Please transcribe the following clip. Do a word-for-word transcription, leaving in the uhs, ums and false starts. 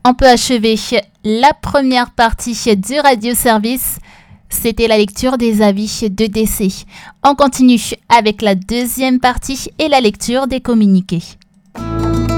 On peut achever la première partie du radio-service. C'était la lecture des avis de décès. On continue avec la deuxième partie et la lecture des communiqués.